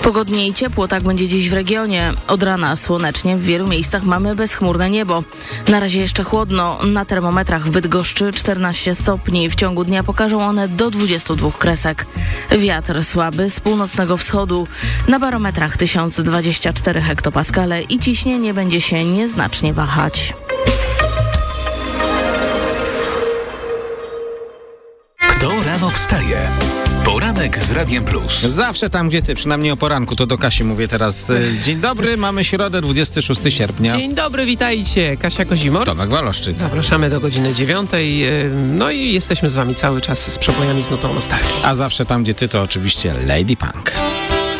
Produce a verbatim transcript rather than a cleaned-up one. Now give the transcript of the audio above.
Pogodnie i ciepło, tak będzie dziś w regionie. Od rana słonecznie, w wielu miejscach mamy bezchmurne niebo. Na razie jeszcze chłodno, na termometrach w Bydgoszczy czternaście stopni. W ciągu dnia pokażą one do dwudziestu dwóch kresek. Wiatr słaby z północnego wschodu. Na barometrach tysiąc dwadzieścia cztery hektopaskale i ciśnienie będzie się nieznacznie wahać. Kto rano wstaje? Poranek z Radiem Plus. Zawsze tam, gdzie ty, przynajmniej o poranku, to do Kasi mówię teraz. Dzień dobry, mamy środę, dwudziestego szóstego sierpnia. Dzień dobry, witajcie. Kasia Kozimor. Tomek Waloszczyk. Zapraszamy do godziny dziewiątej. No i jesteśmy z wami cały czas z przebojami z nutą nostalgii. A zawsze tam, gdzie ty, to oczywiście Lady Punk.